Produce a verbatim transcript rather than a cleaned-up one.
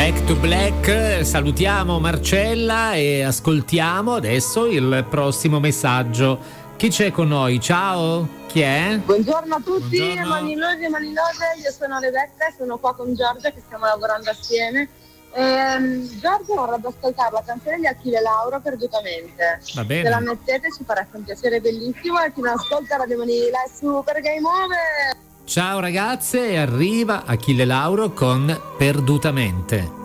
Back to Black, salutiamo Marcella e ascoltiamo adesso il prossimo messaggio. Chi c'è con noi? Ciao, chi è? Buongiorno a tutti, Buongiorno. Manilosi e Manilose, io sono Rebecca e sono qua con Giorgia che stiamo lavorando assieme. Ehm, Giorgia vorrebbe ascoltare la canzone di Achille Lauro, Perdutamente. Va bene. Se la mettete ci farebbe un piacere bellissimo e chi non ascolta Radio Manila è super game over. Ciao ragazze, arriva Achille Lauro con Perdutamente.